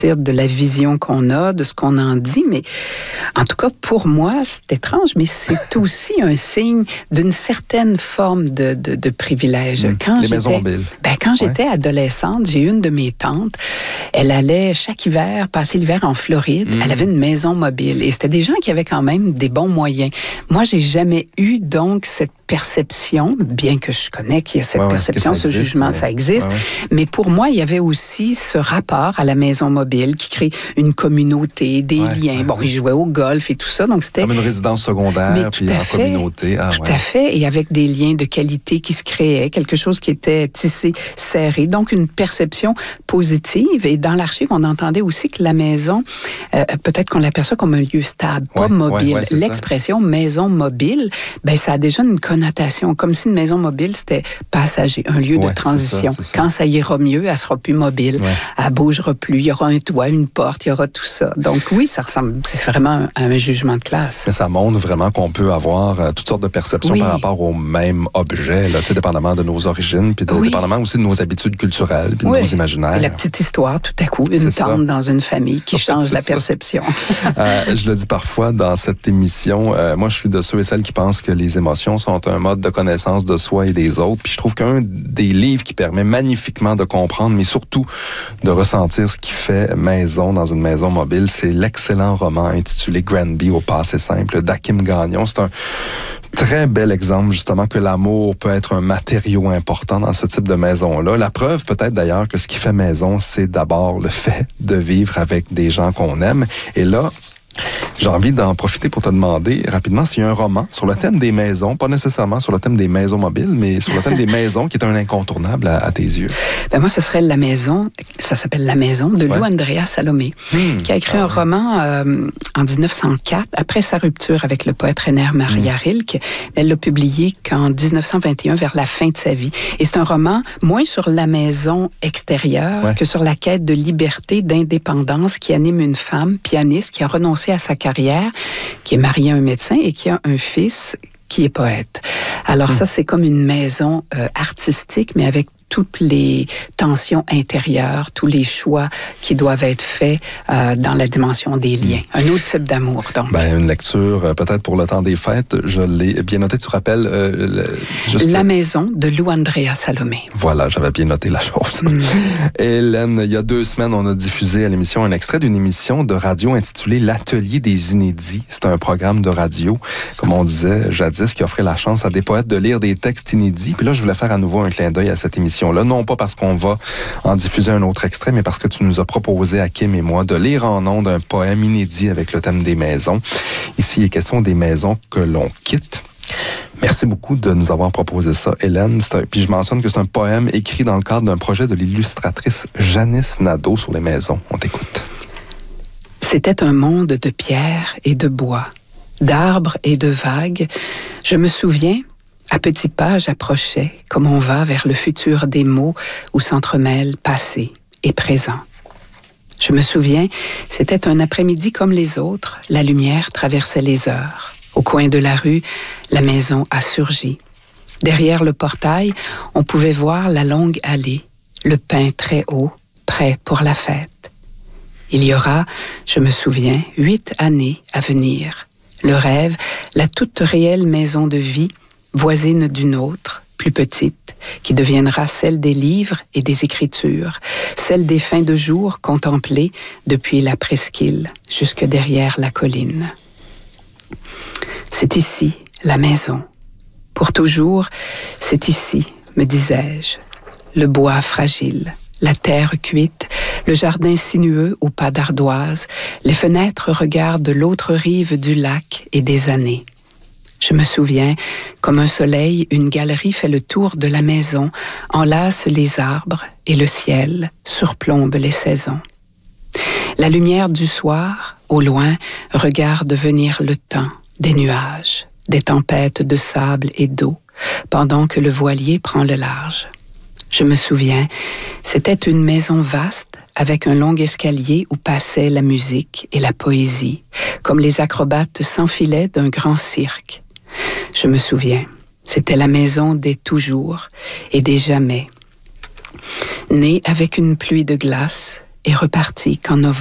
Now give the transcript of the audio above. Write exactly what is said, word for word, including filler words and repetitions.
de la vision qu'on a, de ce qu'on en dit, mais en tout cas, pour moi, c'est étrange, mais c'est aussi un signe d'une certaine forme de, de, de privilège. Mmh. Quand Les maisons mobiles. Ben, quand j'étais ouais. adolescente, j'ai une de mes tantes, elle allait chaque hiver, passer l'hiver en Floride, mmh. elle avait une maison mobile, et c'était des gens qui avaient quand même des bons moyens. Moi, j'ai jamais eu, donc, cette perception, bien que je connais qu'il y a cette ouais, perception, ouais, ce existe, jugement, mais... ça existe, ouais, ouais. mais pour moi, il y avait aussi ce rapport à la maison mobile qui crée une communauté, des ouais, liens. ouais, bon, ouais. ils jouaient au golf et tout ça, donc c'était... Comme une résidence secondaire, puis en fait, communauté. Ah, tout ouais. à fait, et avec des liens de qualité qui se créaient, quelque chose qui était tissé, serré, donc une perception positive. Et dans l'archive, on entendait aussi que la maison, euh, peut-être qu'on l'aperçoit comme un lieu stable, pas ouais, mobile. ouais, ouais, L'expression maison mobile, ben ça a déjà une connotation, comme si une maison mobile, c'était passager, un lieu ouais, de transition. C'est ça, c'est ça. Quand ça ira mieux, elle sera plus mobile, ouais. elle bougera plus, il y aura un toit, une porte, il y aura tout ça. Donc oui, ça ressemble, c'est vraiment à un jugement de classe. Mais ça montre vraiment qu'on peut avoir euh, toutes sortes de perceptions oui. par rapport au même objet, là, dépendamment de nos origines, puis de, oui. dépendamment aussi de nos habitudes culturelles, puis de oui. nos imaginaires. Et la petite histoire, tout à coup, une c'est tante ça. dans une famille qui change la ça. perception. euh, je le dis parfois dans cette émission, euh, moi je suis de ceux et celles qui pensent que les émotions sont un mode de connaissance de soi et des autres, puis je trouve qu'un des livres qui permet magnifiquement de comprendre, mais surtout de ressentir ce qui fait maison dans une maison mobile, c'est l'excellent roman intitulé Granby au passé simple d'Hakim Gagnon. C'est un très bel exemple, justement, que l'amour peut être un matériau important dans ce type de maison-là. La preuve, peut-être d'ailleurs, que ce qui fait maison, c'est d'abord le fait de vivre avec des gens qu'on aime. Et là, j'ai envie d'en profiter pour te demander rapidement s'il y a un roman sur le thème des maisons, pas nécessairement sur le thème des maisons mobiles, mais sur le thème des maisons qui est un incontournable à, à tes yeux. Ben moi, ce serait La Maison, ça s'appelle La Maison, de ouais. Lou Andrea Salomé, mmh, qui a écrit ah, un ouais. roman euh, en dix-neuf cent quatre, après sa rupture avec le poète Rainer Maria mmh. Rilke. Elle l'a publié qu'en dix-neuf cent vingt et un, vers la fin de sa vie. Et c'est un roman moins sur la maison extérieure ouais. que sur la quête de liberté, d'indépendance qui anime une femme pianiste qui a renoncé à sa carrière, qui est mariée à un médecin et qui a un fils qui est poète. Alors mmh. ça, c'est comme une maison euh, artistique, mais avec toutes les tensions intérieures, tous les choix qui doivent être faits euh, dans la dimension des liens. Mmh. Un autre type d'amour, donc. Ben, une lecture, euh, peut-être pour le temps des fêtes, je l'ai bien noté. Tu rappelles euh, le, juste La le... Maison de Lou Andrea Salomé. Voilà, j'avais bien noté la chose. Mmh. Hélène, il y a deux semaines, on a diffusé à l'émission un extrait d'une émission de radio intitulée L'Atelier des Inédits. C'est un programme de radio, comme on disait jadis, qui offrait la chance à des poètes de lire des textes inédits. Puis là, je voulais faire à nouveau un clin d'œil à cette émission là, non pas parce qu'on va en diffuser un autre extrait, mais parce que tu nous as proposé à Kim et moi de lire en ondes un poème inédit avec le thème des maisons. Ici, il est question des maisons que l'on quitte. Merci beaucoup de nous avoir proposé ça, Hélène. Un, puis je mentionne que c'est un poème écrit dans le cadre d'un projet de l'illustratrice Janice Nadeau sur les maisons. On t'écoute. C'était un monde de pierre et de bois, d'arbres et de vagues. Je me souviens, à petits pas, j'approchais, comme on va vers le futur des mots où s'entremêlent passé et présent. Je me souviens, c'était un après-midi comme les autres, la lumière traversait les heures. Au coin de la rue, la maison a surgi. Derrière le portail, on pouvait voir la longue allée, le pin très haut, prêt pour la fête. Il y aura, je me souviens, huit années à venir. Le rêve, la toute réelle maison de vie, voisine d'une autre, plus petite, qui deviendra celle des livres et des écritures, celle des fins de jour contemplées depuis la presqu'île jusque derrière la colline. C'est ici, la maison. Pour toujours, c'est ici, me disais-je. Le bois fragile, la terre cuite, le jardin sinueux aux pas d'ardoise, les fenêtres regardent l'autre rive du lac et des années. Je me souviens, comme un soleil, une galerie fait le tour de la maison, enlace les arbres et le ciel surplombe les saisons. La lumière du soir, au loin, regarde venir le temps, des nuages, des tempêtes de sable et d'eau, pendant que le voilier prend le large. Je me souviens, c'était une maison vaste, avec un long escalier où passait la musique et la poésie, comme les acrobates s'enfilaient d'un grand cirque. Je me souviens, c'était la maison des toujours et des jamais. Née avec une pluie de glace et repartit qu'en novembre.